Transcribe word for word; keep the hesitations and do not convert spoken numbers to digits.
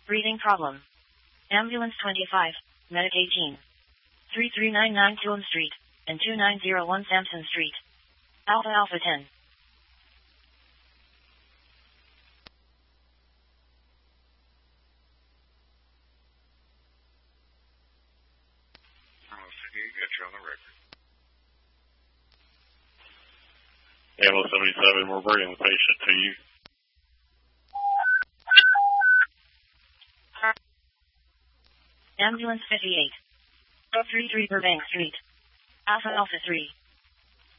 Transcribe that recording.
Breathing problem. Ambulance twenty-five, Medic eighteen. three three nine nine Killam Street, and two nine zero one Sampson Street. Alpha Alpha ten. Got you on the record. Ambulance seventy-seven, we're bringing the patient to you. Ambulance fifty-eight. three three Burbank Street. Alpha Alpha three.